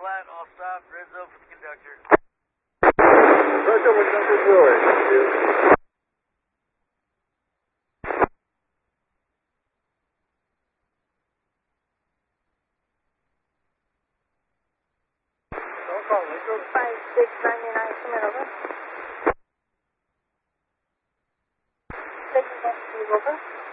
flat, I'll stop, red zone for the conductor. Roger, conductor George. Thank you. Don't call me. 5699, come in over. 6 over.